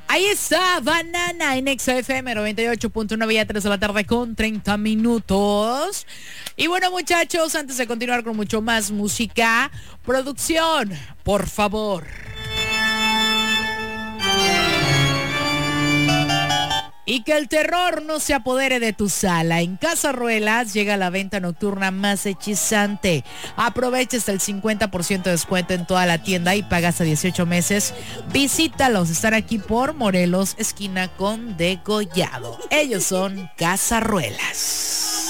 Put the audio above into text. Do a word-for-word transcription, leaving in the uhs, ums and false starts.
Ahí está, Banana en Exa F M noventa y ocho punto nueve, ya tres de la tarde con treinta minutos. Y bueno, muchachos, antes de continuar con mucho más música, producción, por favor. Y que el terror no se apodere de tu sala. En Casa Ruelas llega la venta nocturna más hechizante. Aprovecha hasta el cincuenta por ciento de descuento en toda la tienda y paga hasta dieciocho meses. Visítalos, están aquí por Morelos, esquina con Degollado. Ellos son Casa Ruelas.